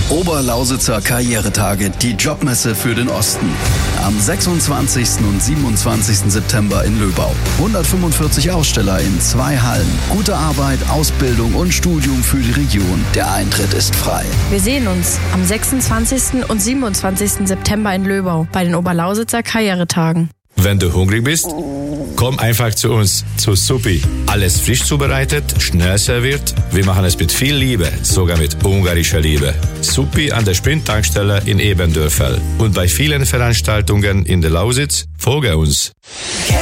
Oberlausitzer Karrieretage, die Jobmesse für den Osten. Am 26. und 27. September in Löbau. 145 Aussteller in 2 Hallen. Gute Arbeit, Ausbildung und Studium für die Region. Der Eintritt ist frei. Wir sehen uns am 26. und 27. September in Löbau bei den Oberlausitzer Karrieretagen. Wenn du hungrig bist, komm einfach zu uns, zu Suppi. Alles frisch zubereitet, schnell serviert. Wir machen es mit viel Liebe, sogar mit ungarischer Liebe. Suppi an der Sprint-Tankstelle in Ebendörfel. Und bei vielen Veranstaltungen in der Lausitz folge uns.